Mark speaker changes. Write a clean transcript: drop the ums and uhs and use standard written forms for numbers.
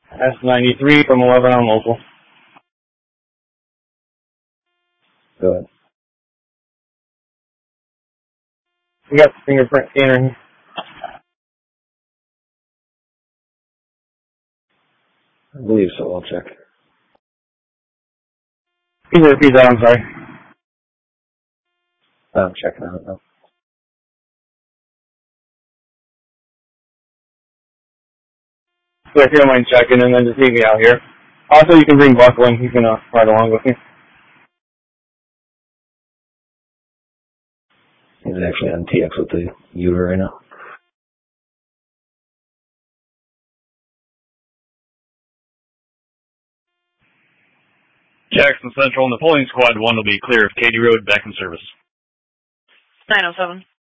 Speaker 1: S93 from 11 on local.
Speaker 2: Go ahead.
Speaker 1: We got the fingerprint scanner here.
Speaker 2: I believe so. I'll check.
Speaker 1: Can you repeat that? I'm sorry.
Speaker 2: I'm checking on it now.
Speaker 1: So if you don't mind checking, and then just leave me out here. Also, you can bring Buckling. He can ride along with me.
Speaker 2: He's actually on TX with the Uber right now.
Speaker 3: Jackson Central and the polling squad 1 will be clear of Katy Road, back in service.
Speaker 4: 907.